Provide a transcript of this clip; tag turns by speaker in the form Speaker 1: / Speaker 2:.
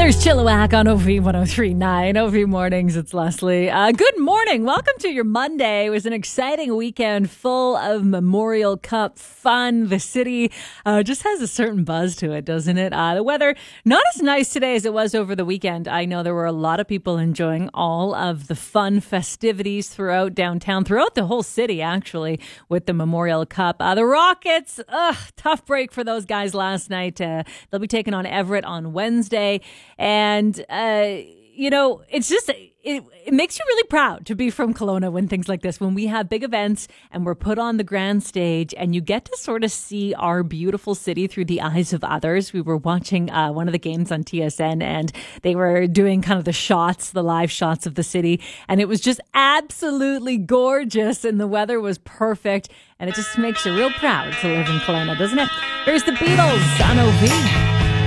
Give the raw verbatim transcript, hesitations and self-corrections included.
Speaker 1: Here's Chilliwack on O V one oh three point nine. O V Mornings, it's Leslie. Uh, good morning. Welcome to your Monday. It was an exciting weekend full of Memorial Cup fun. The city uh, just has a certain buzz to it, doesn't it? Uh, the weather, not as nice today as it was over the weekend. I know there were a lot of people enjoying all of the fun festivities throughout downtown, throughout the whole city, actually, with the Memorial Cup. Uh, the Rockets, ugh, tough break for those guys last night. Uh, they'll be taking on Everett on Wednesday. And, uh, you know, it's just, it, it makes you really proud to be from Kelowna when things like this, when we have big events and we're put on the grand stage and you get to sort of see our beautiful city through the eyes of others. We were watching uh, one of the games on T S N and they were doing kind of the shots, the live shots of the city. And it was just absolutely gorgeous and the weather was perfect. And it just makes you real proud to live in Kelowna, doesn't it? Here's the Beatles on O V.